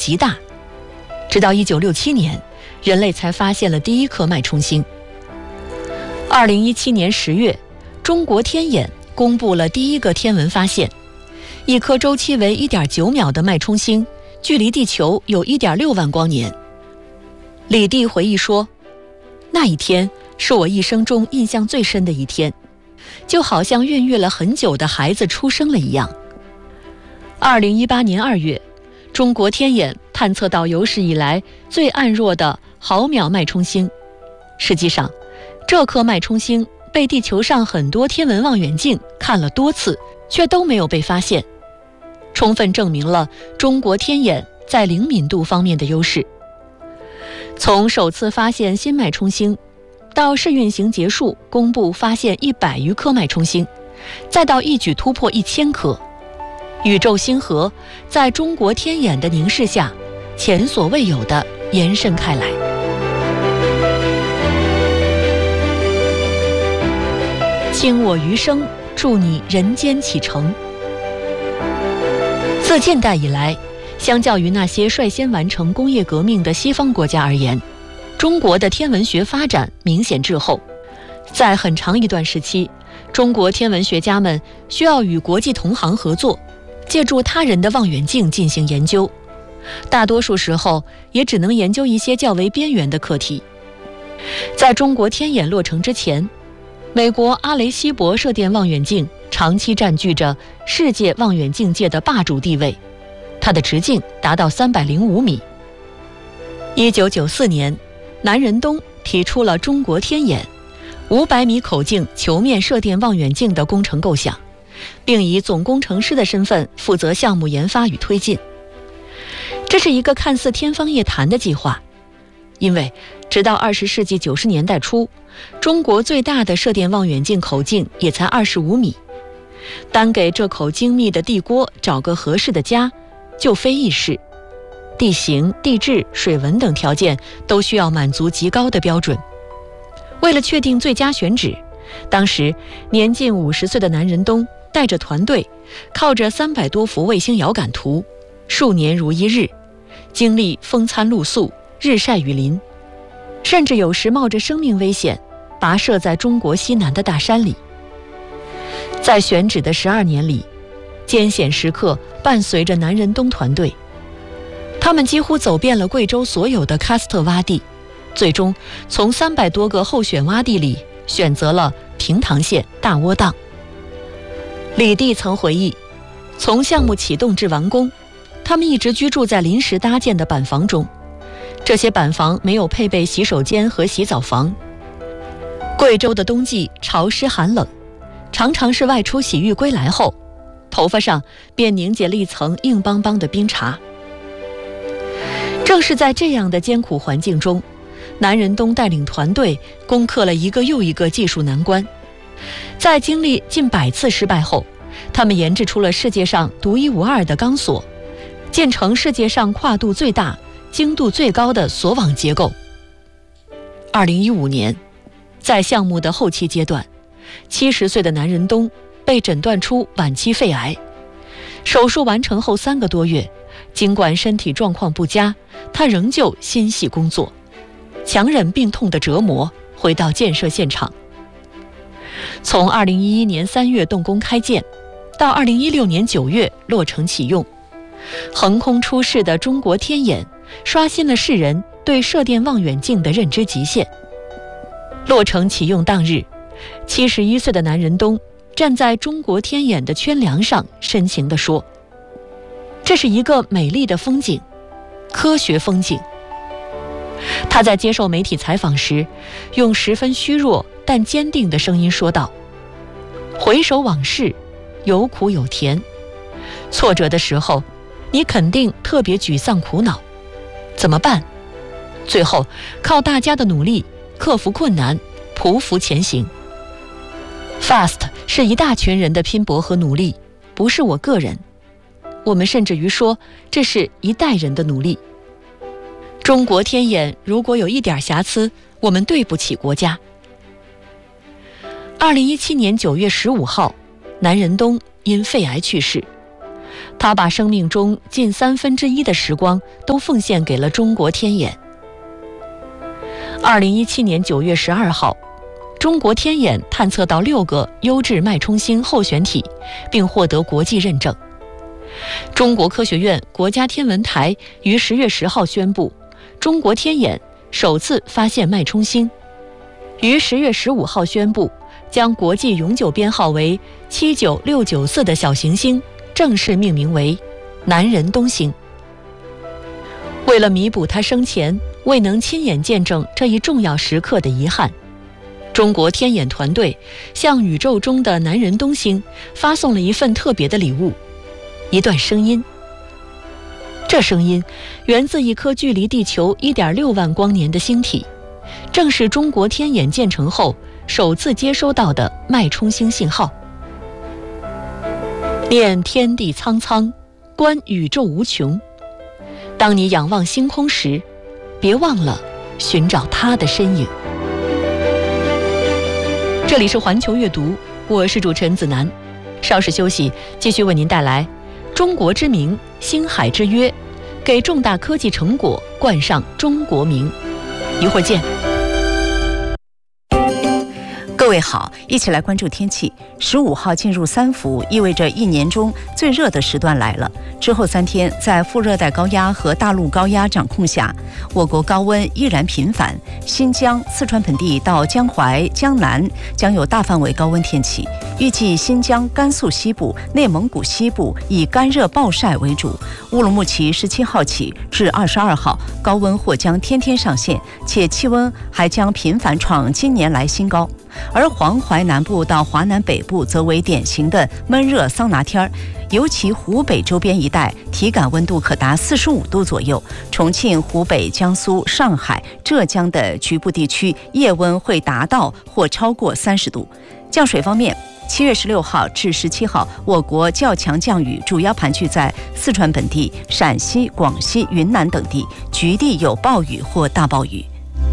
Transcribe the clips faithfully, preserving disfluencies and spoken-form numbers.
极大。直到一九六七年，人类才发现了第一颗脉冲星。二零一七年十月，中国天眼公布了第一个天文发现，一颗周期为 一点九秒的脉冲星，距离地球有 一点六万光年。李地回忆说，那一天是我一生中印象最深的一天，就好像孕育了很久的孩子出生了一样。二零一八年二月，中国天眼探测到有史以来最暗弱的毫秒脉冲星。实际上，这颗脉冲星被地球上很多天文望远镜看了多次，却都没有被发现，充分证明了中国天眼在灵敏度方面的优势。从首次发现新脉冲星，到试运行结束公布发现一百余颗脉冲星，再到一举突破一千颗，宇宙星河在中国天眼的凝视下，前所未有地延伸开来。倾我余生，助你人间启程。自近代以来，相较于那些率先完成工业革命的西方国家而言，中国的天文学发展明显滞后。在很长一段时期，中国天文学家们需要与国际同行合作，借助他人的望远镜进行研究，大多数时候也只能研究一些较为边缘的课题。在中国天眼落成之前，美国阿雷西博射电望远镜长期占据着世界望远镜界的霸主地位，它的直径达到三百零五米。一九九四年，南仁东提出了中国天眼五百米口径球面射电望远镜的工程构想，并以总工程师的身份负责项目研发与推进。这是一个看似天方夜谭的计划，因为直到二十世纪九十年代初，中国最大的射电望远镜口径也才二十五米，单给这口精密的地锅找个合适的家就非易事，地形、地质、水文等条件都需要满足极高的标准。为了确定最佳选址，当时年近五十岁的南仁东带着团队，靠着三百多幅卫星遥感图，数年如一日，经历风餐露宿、日晒雨淋，甚至有时冒着生命危险跋涉在中国西南的大山里。在选址的十二年里，艰险时刻伴随着南仁东团队，他们几乎走遍了贵州所有的喀斯特洼地，最终从三百多个候选洼地里选择了平塘县大窝凼。李地曾回忆，从项目启动至完工，他们一直居住在临时搭建的板房中，这些板房没有配备洗手间和洗澡房。贵州的冬季潮湿寒冷，常常是外出洗浴归来后，头发上便凝结了一层硬邦邦的冰碴。正是在这样的艰苦环境中，南仁东带领团队攻克了一个又一个技术难关。在经历近百次失败后，他们研制出了世界上独一无二的钢索，建成世界上跨度最大、精度最高的锁网结构。二零一五年，在项目的后期阶段，七十岁的南仁东被诊断出晚期肺癌。手术完成后三个多月，尽管身体状况不佳，他仍旧心系工作，强忍病痛的折磨，回到建设现场。从二零一一年三月动工开建，到二零一六年九月落成启用，横空出世的中国天眼刷新了世人对射电望远镜的认知极限。落成启用当日，七十一岁的南仁东站在中国天眼的圈梁上，深情地说：“这是一个美丽的风景，科学风景。”他在接受媒体采访时，用十分虚弱但坚定的声音说道：“回首往事，有苦有甜。挫折的时候，你肯定特别沮丧苦恼，怎么办？最后靠大家的努力克服困难，匍匐前行。Fast 是一大群人的拼搏和努力，不是我个人。我们甚至于说，这是一代人的努力。中国天眼如果有一点瑕疵，我们对不起国家。”二零一七年九月十五号，南仁东因肺癌去世。 他把生命中近三分之一的时光都奉献给了中国天眼。二零一七年九月十二号，中国天眼探测到六个优质脉冲星候选体，并获得国际认证。中国科学院国家天文台于十月十号宣布，中国天眼首次发现脉冲星，于十月十五号宣布将国际永久编号为七九六九四的小行星正式命名为南仁东星。为了弥补他生前未能亲眼见证这一重要时刻的遗憾，中国天眼团队向宇宙中的南仁东星发送了一份特别的礼物，一段声音。这声音源自一颗距离地球 一点六万光年的星体，正是中国天眼建成后首次接收到的脉冲星信号。念天地苍苍，观宇宙无穷。当你仰望星空时，别忘了寻找它的身影。这里是环球阅读，我是主持人子楠。稍事休息，继续为您带来中国之名，星海之约，给重大科技成果冠上中国名。一会儿见。 各位好，一起来关注天气。十五号进入三伏，意味着一年中最热的时段来了。之后三天，在副热带高压和大陆高压掌控下，我国高温依然频繁。新疆、四川盆地到江淮、江南将有大范围高温天气。预计新疆、甘肃西部、内蒙古西部以干热暴晒为主。乌鲁木齐十七号起至二十二号，高温或将天天上线，且气温还将频繁创今年来新高。而黄淮南部到华南北部则为典型的闷热桑拿天儿，尤其湖北周边一带体感温度可达四十五度左右。重庆、湖北、江苏、上海、浙江的局部地区夜温会达到或超过三十度。降水方面，七月十六号至十七号，我国较强降雨主要盘踞在四川本地、陕西、广西、云南等地，局地有暴雨或大暴雨。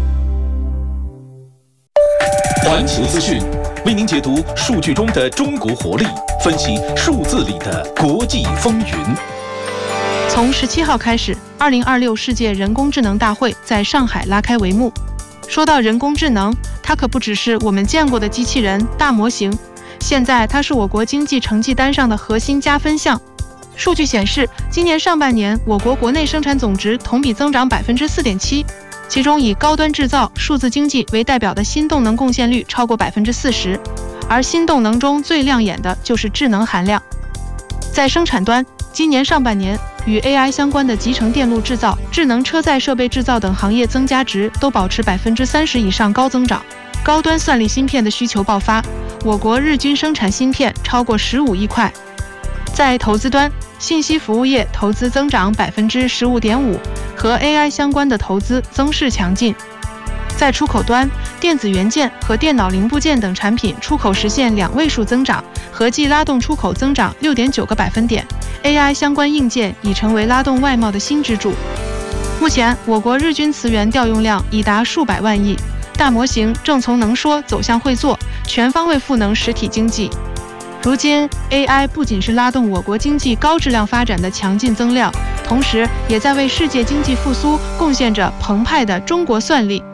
环球资讯为您解读数据中的中国活力，分析数字里的国际风云。 从十七号开始，二零二六世界人工智能大会在上海拉开帷幕。说到人工智能，它可不只是我们见过的机器人、大模型，现在它是我国经济成绩单上的核心加分项。数据显示，今年上半年我国国内生产总值同比增长 百分之四点七。其中以高端制造、数字经济为代表的新动能贡献率超过 百分之四十， 而新动能中最亮眼的就是智能含量。在生产端，今年上半年与 A I 相关的集成电路制造、智能车载设备制造等行业增加值都保持 百分之三十 以上高增长。高端算力芯片的需求爆发，我国日均生产芯片超过十五亿块。在投资端，信息服务业投资增长 百分之十五点五， 和 A I 相关的投资增势强劲。在出口端，电子元件和电脑零部件等产品出口实现两位数增长，合计拉动出口增长 六点九个百分点。A I 相关硬件已成为拉动外贸的新支柱。目前，我国日均磁源调用量已达数百万亿，大模型正从能说走向会做，全方位赋能实体经济。如今 A I 不仅是拉动我国经济高质量发展的强劲增量，同时也在为世界经济复苏贡献着澎湃的中国算力。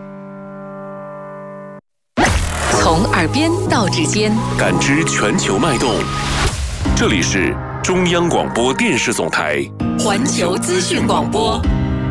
从耳边到指尖， 感知全球脉动。这里是中央广播电视总台环球资讯广播。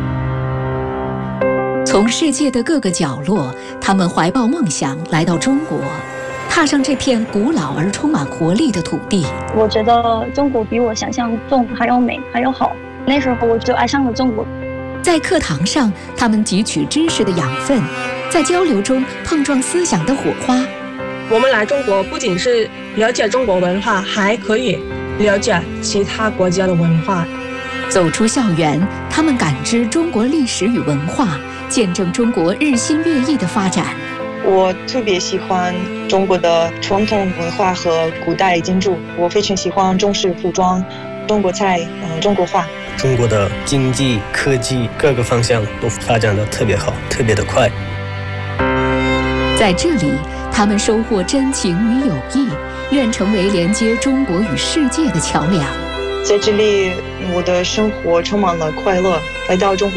从世界的各个角落，他们怀抱梦想来到中国，踏上这片古老而充满活力的土地。 我觉得中国比我想象中还要美，还要好。那时候我就爱上了中国。 在课堂上，他们汲取知识的养分，在交流中碰撞思想的火花。 我们来中国不仅是了解中国文化，还可以了解其他国家的文化。 走出校园，他们感知中国历史与文化，见证中国日新月异的发展。 我特别喜欢中国的传统文化和古代建筑，我非常喜欢中式服装、中国菜、嗯，中国画。 中国的经济、科技各个方向都发展得特别好，特别的快。 在这里，他们收获真情与友谊，愿成为连接中国与世界的桥梁。 在这里我的生活充满了快乐。来到中国